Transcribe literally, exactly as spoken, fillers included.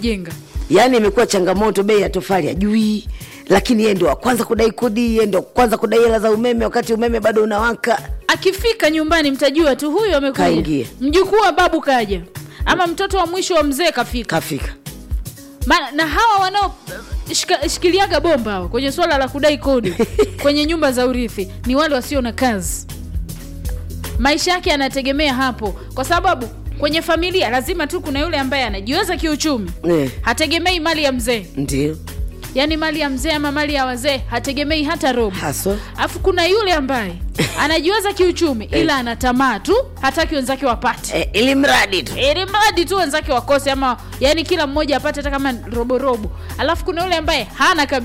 anajenga. Yaani imekuwa changamoto, bei ya tofali hajui, lakini yeye ndio wa kwanza kudai kodi, yeye ndio kwanza kudai hela za umeme wakati umeme bado unawaka. Akifika nyumbani mtajua tu huyu amekuja. Mjukuu wa babu kaja. Ama mtoto wa mwisho wa mzee kafika. Kafika. Ma, na hawa wanao shika, shikiliaga bomba hawa kwenye swala la kudai kodi kwenye nyumba za urithi ni wale wasio na kazi. Maisha yake yanategemea hapo, kwa sababu kwenye familia lazima tu kuna yule ambaye anajiweza kiuchumi. Ne. Hategemei mali ya mzee. Ndio. Yaani mali ya mzee ama mali ya wazee hategemei hata robo. Haso. Alafu kuna yule ambaye anajiweza kiuchumi ila anatamaa tu, hataki wenzake wapate. Eh, ili mradi tu. Ili mradi tu wenzake wakose, ama yani kila mmoja apate hata kama robo robo. Alafu kuna yule ambaye hana